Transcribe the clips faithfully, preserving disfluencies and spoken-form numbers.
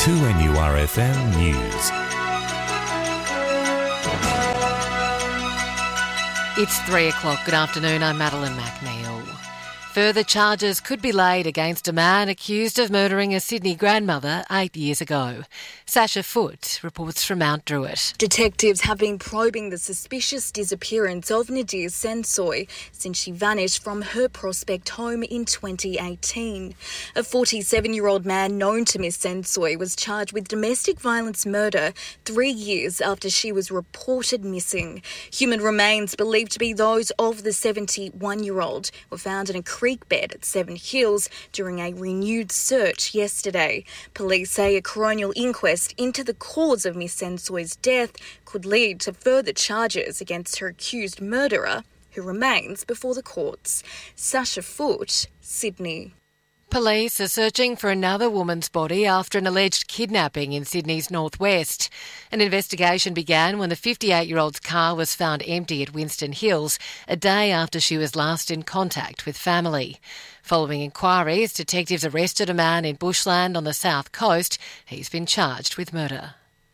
two N U R F M News. It's three o'clock. Good afternoon. I'm Madeline McNeil. Further charges could be laid against a man accused of murdering a Sydney grandmother eight years ago. Sasha Foote reports from Mount Druitt. Detectives have been probing the suspicious disappearance of Nadir Sensoy since she vanished from her Prospect home in twenty eighteen. A forty-seven-year-old man known to Miss Sensoy was charged with domestic violence murder three years after she was reported missing. Human remains believed to be those of the seventy-one-year-old were found in a creek bed at Seven Hills during a renewed search yesterday. Police say a coronial inquest into the cause of Miss Sensoy's death could lead to further charges against her accused murderer, who remains before the courts. Sasha Foote, Sydney. Police are searching for another woman's body after an alleged kidnapping in Sydney's northwest. An investigation began when the fifty-eight-year-old's car was found empty at Winston Hills a day after she was last in contact with family. Following inquiries, detectives arrested a man in Bushland on the south coast. He's been charged with murder.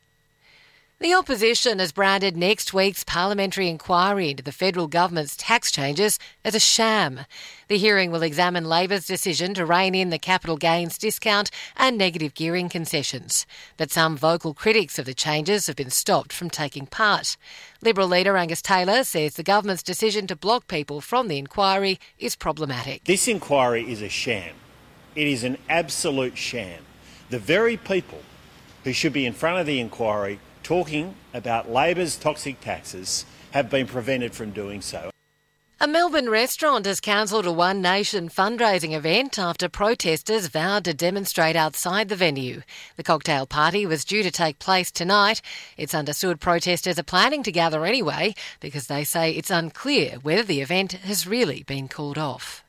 The opposition has branded next week's parliamentary inquiry into the federal government's tax changes as a sham. The hearing will examine Labor's decision to rein in the capital gains discount and negative gearing concessions. But some vocal critics of the changes have been stopped from taking part. Liberal leader Angus Taylor says the government's decision to block people from the inquiry is problematic. This inquiry is a sham. It is an absolute sham. The very people who should be in front of the inquiry talking about Labor's toxic taxes have been prevented from doing so. A Melbourne restaurant has cancelled a One Nation fundraising event after protesters vowed to demonstrate outside the venue. The cocktail party was due to take place tonight. It's understood protesters are planning to gather anyway because they say it's unclear whether the event has really been called off.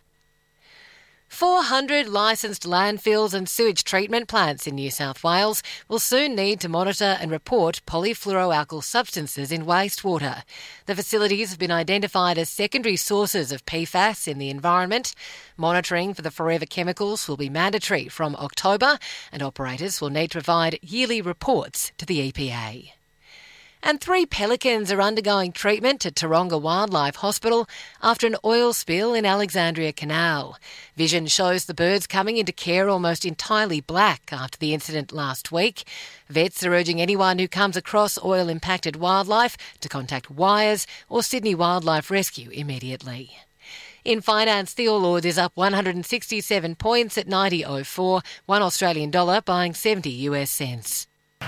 four hundred licensed landfills and sewage treatment plants in New South Wales will soon need to monitor and report polyfluoroalkyl substances in wastewater. The facilities have been identified as secondary sources of P FAS in the environment. Monitoring for the forever chemicals will be mandatory from October, and operators will need to provide yearly reports to the E P A. And three pelicans are undergoing treatment at Taronga Wildlife Hospital after an oil spill in Alexandria Canal. Vision shows the birds coming into care almost entirely black after the incident last week. Vets are urging anyone who comes across oil-impacted wildlife to contact Wires or Sydney Wildlife Rescue immediately. In finance, the All Ords is up one hundred sixty-seven points at ninety oh four, one Australian dollar buying seventy US cents.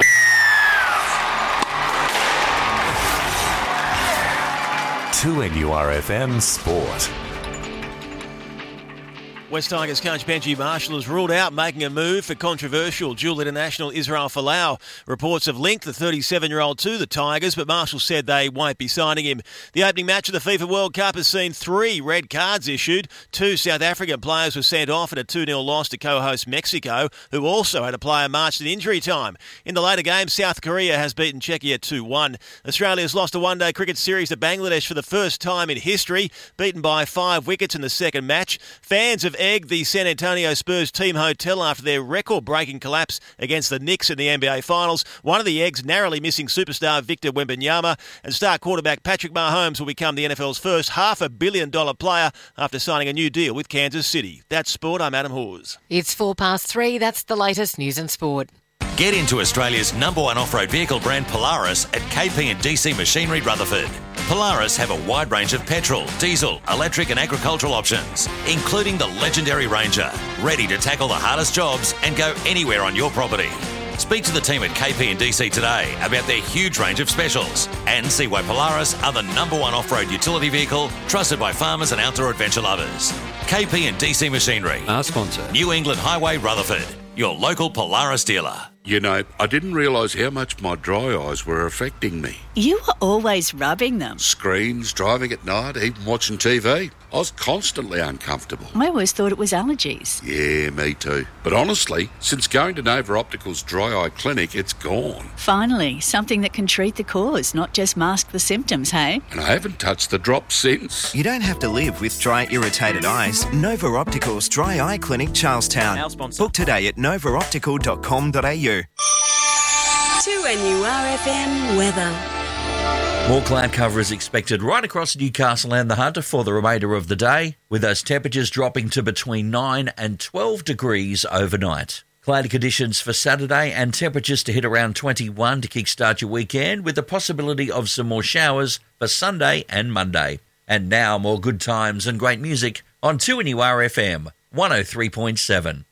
two N U R F M Sport. West Tigers coach Benji Marshall has ruled out making a move for controversial dual international Israel Folau. Reports have linked the thirty-seven-year-old to the Tigers, but Marshall said they won't be signing him. The opening match of the FIFA World Cup has seen three red cards issued. Two South African players were sent off in a two nil loss to co-host Mexico, who also had a player marched in injury time. In the later game, South Korea has beaten Czechia two one. Australia has lost a one-day cricket series to Bangladesh for the first time in history, beaten by five wickets in the second match. Fans have egged the San Antonio Spurs team hotel after their record-breaking collapse against the Knicks in the N B A Finals. One of the eggs narrowly missing superstar Victor Wembanyama, and star quarterback Patrick Mahomes will become the N F L's first half a billion dollar player after signing a new deal with Kansas City. That's sport. I'm Adam Hawes. It's four past three. That's the latest news and sport. Get into Australia's number one off-road vehicle brand Polaris at K P and D C Machinery Rutherford. Polaris have a wide range of petrol, diesel, electric and agricultural options, including the legendary Ranger, ready to tackle the hardest jobs and go anywhere on your property. Speak to the team at K P and D C today about their huge range of specials and see why Polaris are the number one off-road utility vehicle trusted by farmers and outdoor adventure lovers. K P and D C Machinery. Our sponsor. New England Highway Rutherford. Your local Polaris dealer. You know, I didn't realise how much my dry eyes were affecting me. You were always rubbing them. Screens, driving at night, even watching T V. I was constantly uncomfortable. I always thought it was allergies. Yeah, me too. But honestly, since going to Nova Optical's dry eye clinic, it's gone. Finally, something that can treat the cause, not just mask the symptoms, hey? And I haven't touched the drops since. You don't have to live with dry, irritated eyes. Nova Optical's Dry Eye Clinic, Charlestown. Our sponsor. Book today at nova optical dot com dot a u. two N U R F M weather. More cloud cover is expected right across Newcastle and the Hunter for the remainder of the day, with those temperatures dropping to between nine and twelve degrees overnight. Cloudy conditions for Saturday and temperatures to hit around twenty-one to kickstart your weekend, with the possibility of some more showers for Sunday and Monday. And now more good times and great music on two N U R F M one oh three point seven.